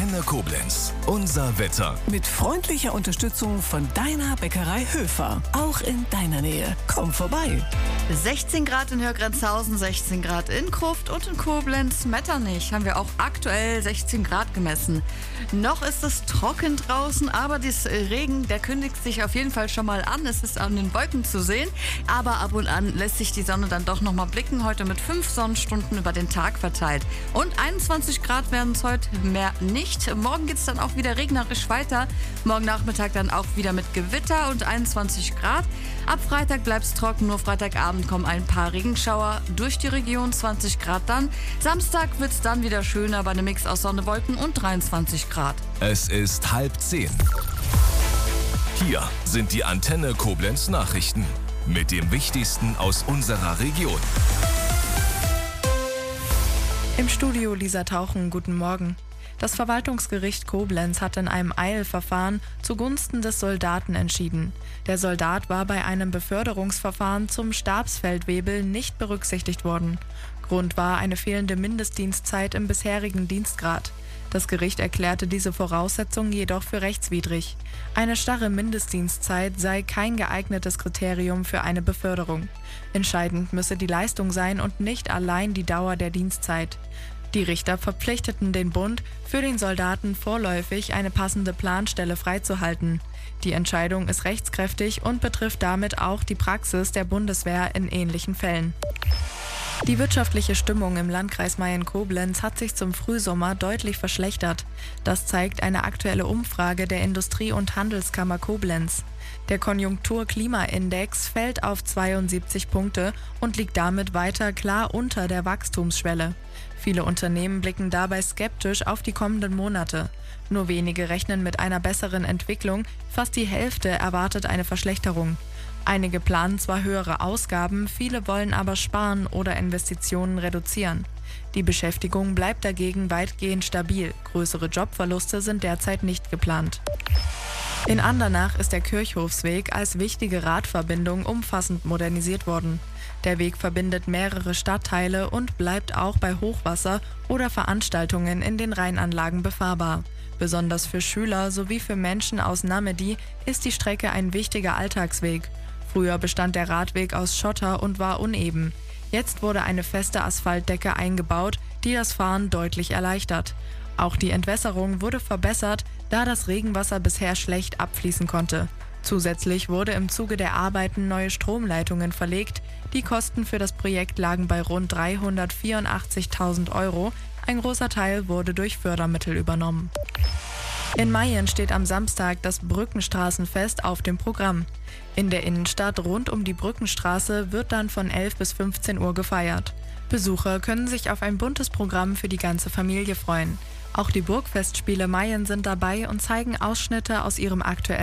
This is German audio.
Antenne Koblenz. Unser Wetter. Mit freundlicher Unterstützung von deiner Bäckerei Höfer. Auch in deiner Nähe. Komm vorbei. 16 Grad in Hörgrenzhausen, 16 Grad in Krufft und in Koblenz-Metternich haben wir auch aktuell 16 Grad gemessen. Noch ist es trocken draußen, aber der Regen, der kündigt sich auf jeden Fall schon mal an. Es ist an den Wolken zu sehen, aber ab und an lässt sich die Sonne dann doch noch mal blicken. Heute mit 5 Sonnenstunden über den Tag verteilt. Und 21 Grad werden es heute mehr nicht. Morgen geht es dann auch wieder regnerisch weiter. Morgen Nachmittag dann auch wieder mit Gewitter und 21 Grad. Ab Freitag bleibt es trocken, nur Freitagabend kommen ein paar Regenschauer durch die Region, 20 Grad dann. Samstag wird es dann wieder schöner bei einem Mix aus Sonne, Wolken und 23 Grad. Es ist 9:30. Hier sind die Antenne Koblenz Nachrichten mit dem Wichtigsten aus unserer Region. Im Studio Lisa Tauchen, guten Morgen. Das Verwaltungsgericht Koblenz hat in einem Eilverfahren zugunsten des Soldaten entschieden. Der Soldat war bei einem Beförderungsverfahren zum Stabsfeldwebel nicht berücksichtigt worden. Grund war eine fehlende Mindestdienstzeit im bisherigen Dienstgrad. Das Gericht erklärte diese Voraussetzung jedoch für rechtswidrig. Eine starre Mindestdienstzeit sei kein geeignetes Kriterium für eine Beförderung. Entscheidend müsse die Leistung sein und nicht allein die Dauer der Dienstzeit. Die Richter verpflichteten den Bund, für den Soldaten vorläufig eine passende Planstelle freizuhalten. Die Entscheidung ist rechtskräftig und betrifft damit auch die Praxis der Bundeswehr in ähnlichen Fällen. Die wirtschaftliche Stimmung im Landkreis Mayen-Koblenz hat sich zum Frühsommer deutlich verschlechtert. Das zeigt eine aktuelle Umfrage der Industrie- und Handelskammer Koblenz. Der Konjunktur-Klima-Index fällt auf 72 Punkte und liegt damit weiter klar unter der Wachstumsschwelle. Viele Unternehmen blicken dabei skeptisch auf die kommenden Monate. Nur wenige rechnen mit einer besseren Entwicklung, fast die Hälfte erwartet eine Verschlechterung. Einige planen zwar höhere Ausgaben, viele wollen aber sparen oder Investitionen reduzieren. Die Beschäftigung bleibt dagegen weitgehend stabil. Größere Jobverluste sind derzeit nicht geplant. In Andernach ist der Kirchhofsweg als wichtige Radverbindung umfassend modernisiert worden. Der Weg verbindet mehrere Stadtteile und bleibt auch bei Hochwasser oder Veranstaltungen in den Rheinanlagen befahrbar. Besonders für Schüler sowie für Menschen aus Namedy ist die Strecke ein wichtiger Alltagsweg. Früher bestand der Radweg aus Schotter und war uneben. Jetzt wurde eine feste Asphaltdecke eingebaut, die das Fahren deutlich erleichtert. Auch die Entwässerung wurde verbessert, da das Regenwasser bisher schlecht abfließen konnte. Zusätzlich wurde im Zuge der Arbeiten neue Stromleitungen verlegt. Die Kosten für das Projekt lagen bei rund 384.000 €. Ein großer Teil wurde durch Fördermittel übernommen. In Mayen steht am Samstag das Brückenstraßenfest auf dem Programm. In der Innenstadt rund um die Brückenstraße wird dann von 11 bis 15 Uhr gefeiert. Besucher können sich auf ein buntes Programm für die ganze Familie freuen. Auch die Burgfestspiele Mayen sind dabei und zeigen Ausschnitte aus ihrem aktuellen